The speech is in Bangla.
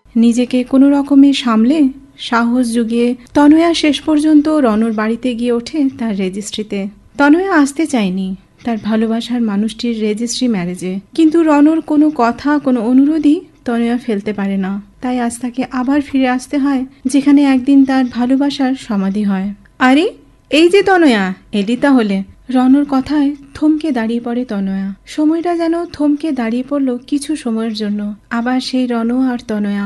নিজেকে কোনো রকমে সামলে সাহস জুগিয়ে তনয়া শেষ পর্যন্ত রনর বাড়িতে গিয়ে ওঠে তার রেজিস্ট্রিতে। তনয়া আসতে চায়নি তার ভালোবাসার মানুষটির রেজিস্ট্রি ম্যারেজে, কিন্তু রনর কোনো কথা, কোনো অনুরোধই তনয়া ফেলতে পারে না। তাই আজ তাকে আবার ফিরে আসতে হয় যেখানে একদিন তার ভালোবাসার সমাধি হয়। আরে এই যে তনয়া, এলি তাহলে। রনর কথায় থমকে দাঁড়িয়ে পড়ে তনয়া। সময়টা যেন থমকে দাঁড়িয়ে পড়ল কিছু সময়ের জন্য। আবার সেই রন আর তনয়া